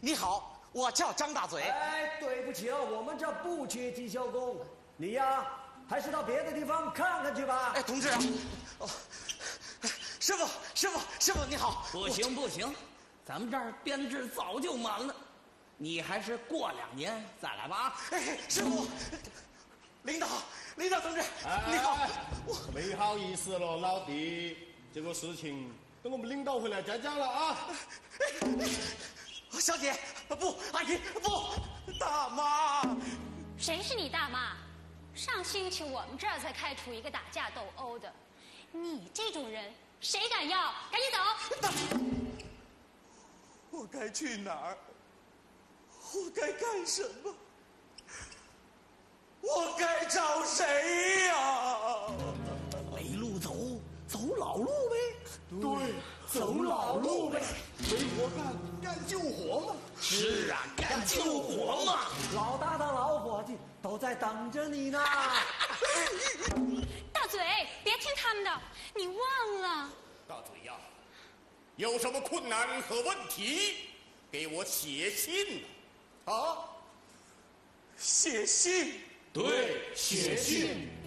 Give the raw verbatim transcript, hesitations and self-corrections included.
你好，我叫张大嘴。 哎，对不起啊，我们这不缺技校工，你呀，还是到别的地方看看去吧。 哎，同志啊，哦，师傅，师傅，师傅你好。 不行不行，咱们这儿编制早就满了，你还是过两年再来吧。 哎，师傅，领导，领导同志， 哎、 你好。 我没好意思了，老弟，这个事情等我们领导回来再讲了啊。 小姐，不，阿姨，不，大妈。 谁是你大妈？上星期我们这儿才开除一个打架斗殴的，你这种人谁敢要？赶紧走！ 大，我该去哪儿？我该干什么？我该找谁呀？ 没路走，走老路呗。 对，走老路呗。没活干，干救活嘛。 是啊，干救活嘛。 老大的老伙计都在等着你呢。 大嘴，别听他们的，你忘了。 大嘴呀，有什么困难和问题，给我写信啊！ 写信。 对，写信。